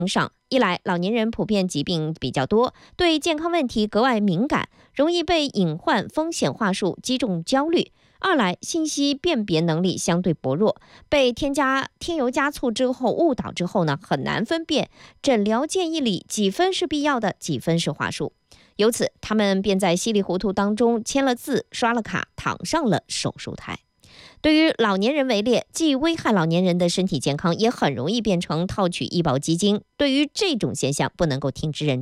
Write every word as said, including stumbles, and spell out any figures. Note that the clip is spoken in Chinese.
上，一来老年人普遍疾病比较多，对健康问题格外敏感，容易被隐患风险话术击中焦虑；二来信息辨别能力相对薄弱，被添加添油加醋之后误导之后呢，很难分辨诊疗建议里几分是必要的，几分是话术。由此，他们便在稀里糊涂当中签了字、刷了卡，躺上了手术台。对于老年人为烈，既危害老年人的身体健康，也很容易变成套取医保基金。对于这种现象，不能够听之任之。